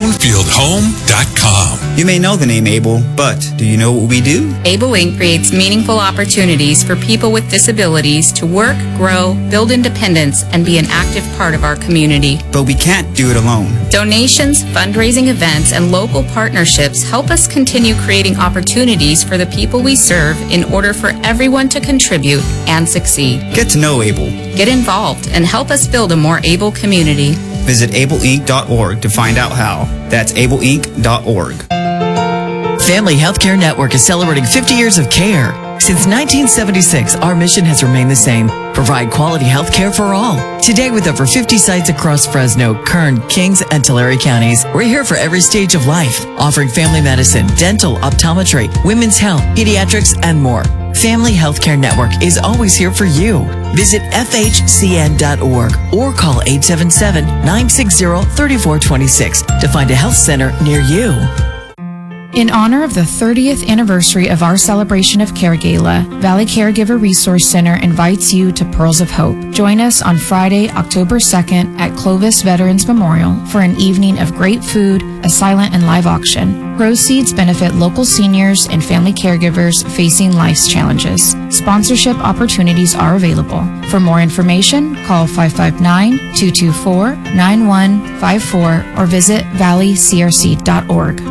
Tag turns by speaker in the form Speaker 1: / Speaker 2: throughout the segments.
Speaker 1: SpringfieldHome.com.
Speaker 2: You may know the name ABLE, but do you know what we do?
Speaker 3: ABLE Inc. creates meaningful opportunities for people with disabilities to work, grow, build independence, and be an active part of our community.
Speaker 2: But we can't do it alone.
Speaker 3: Donations, fundraising events, and local partnerships help us continue creating opportunities for the people we serve in order for everyone to contribute and succeed.
Speaker 2: Get to know ABLE.
Speaker 3: Get involved and help us build a more able community.
Speaker 2: Visit ableinc.org to find out how. That's ableinc.org.
Speaker 4: Family Healthcare Network is celebrating 50 years of care. Since 1976, our mission has remained the same. Provide quality health care for all. Today, with over 50 sites across Fresno, Kern, Kings, and Tulare counties, we're here for every stage of life, offering family medicine, dental, optometry, women's health, pediatrics, and more. Family Healthcare Network is always here for you. Visit FHCN.org or call 877-960-3426 to find a health center near you.
Speaker 5: In honor of the 30th anniversary of our Celebration of Care Gala, Valley Caregiver Resource Center invites you to Pearls of Hope. Join us on Friday, October 2nd at Clovis Veterans Memorial for an evening of great food, a silent and live auction. Proceeds benefit local seniors and family caregivers facing life's challenges. Sponsorship opportunities are available. For more information, call 559-224-9154 or visit valleycrc.org.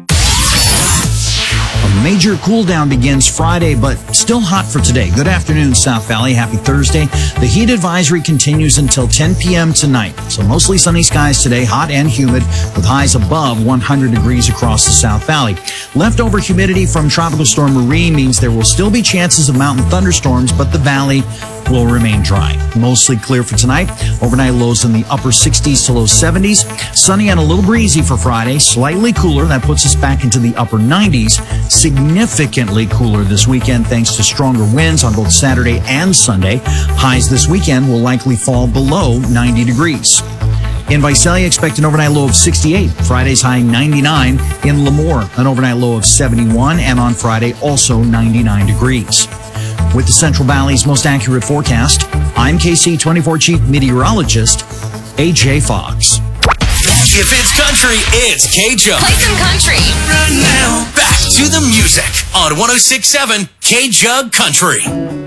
Speaker 6: A major cool down begins Friday, but still hot for today. Good afternoon, South Valley. Happy Thursday. The heat advisory continues until 10 p.m. tonight. So mostly sunny skies today, hot and humid, with highs above 100 degrees across the South Valley. Leftover humidity from Tropical Storm Marie means there will still be chances of mountain thunderstorms, but the valley will remain dry. Mostly clear for tonight. Overnight lows in the upper 60s to low 70s. Sunny and a little breezy for Friday. Slightly cooler. That puts us back into the upper 90s. Significantly cooler this weekend thanks to stronger winds on both Saturday and Sunday. Highs this weekend will likely fall below 90 degrees. In Visalia, expect an overnight low of 68. Friday's high 99. In Lemoore, an overnight low of 71. And on Friday, also 99 degrees. With the Central Valley's most accurate forecast, I'm KC24 Chief Meteorologist, AJ Fox.
Speaker 1: If it's country, it's K-Jug.
Speaker 7: Play some country.
Speaker 1: Right now, back to the music on 106.7 K-Jug Country.